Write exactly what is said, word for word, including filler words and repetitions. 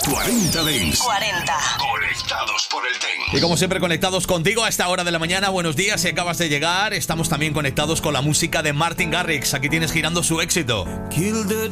cuarenta Dance. cuarenta. Conectados por el Dance. Y como siempre, conectados contigo a esta hora de la mañana. Buenos días, si acabas de llegar. Estamos también conectados con la música de Martin Garrix. Aquí tienes girando su éxito.